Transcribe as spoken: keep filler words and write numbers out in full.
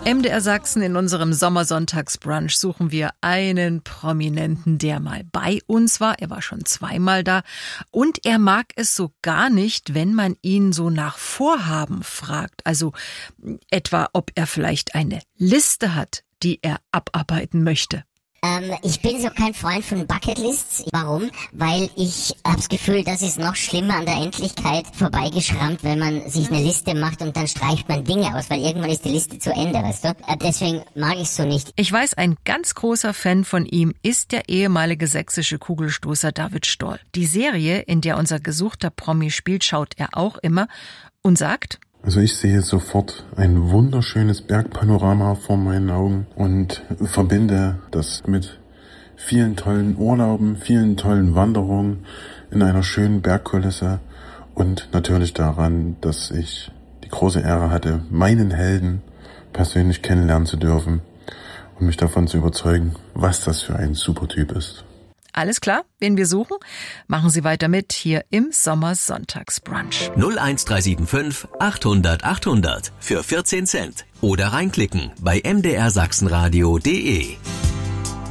M D R Sachsen, in unserem Sommersonntagsbrunch suchen wir einen Prominenten, der mal bei uns war. Er war schon zweimal da und er mag es so gar nicht, wenn man ihn so nach Vorhaben fragt. Also etwa, ob er vielleicht eine Liste hat, die er abarbeiten möchte. Ähm, ich bin so kein Freund von Bucketlists. Warum? Weil ich habe das Gefühl, das ist noch schlimmer an der Endlichkeit vorbeigeschrammt, wenn man sich eine Liste macht und dann streicht man Dinge aus, weil irgendwann ist die Liste zu Ende, weißt du? Äh, deswegen mag ich es so nicht. Ich weiß, ein ganz großer Fan von ihm ist der ehemalige sächsische Kugelstoßer David Stoll. Die Serie, in der unser gesuchter Promi spielt, schaut er auch immer und sagt: Also ich sehe sofort ein wunderschönes Bergpanorama vor meinen Augen und verbinde das mit vielen tollen Urlauben, vielen tollen Wanderungen in einer schönen Bergkulisse und natürlich daran, dass ich die große Ehre hatte, meinen Helden persönlich kennenlernen zu dürfen und mich davon zu überzeugen, was das für ein super Typ ist. Alles klar, wen wir suchen? Machen Sie weiter mit hier im Sommersonntagsbrunch. null eins drei sieben fünf achthundert achthundert für vierzehn Cent oder reinklicken bei m d r sachsenradio punkt d e.